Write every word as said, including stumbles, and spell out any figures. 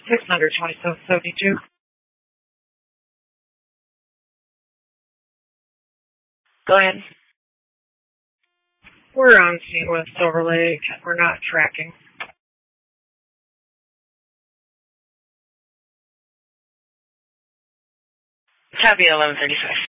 six hundred twenty-seven seventy-two. Go ahead. We're on scene with Silver Lake. We're not tracking. Copy eleven thirty-five.